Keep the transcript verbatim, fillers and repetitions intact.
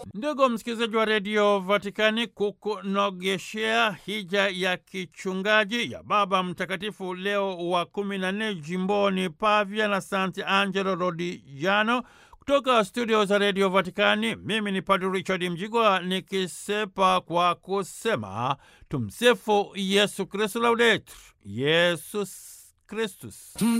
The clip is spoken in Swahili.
Ndugu msikilizaji wa redio Vatikani, kukunogeshea hija ya kichungaji ya Baba Mtakatifu Leo wa kumi na nne jimboni Pavia na Sant'Angelo Rodigiano, kutoka studio za redio Vatikani, mimi ni Padre Richard Mjigwa nikisepa kwa kusema tumsifu Yesu Kristu, laudetur Yesus Kristus.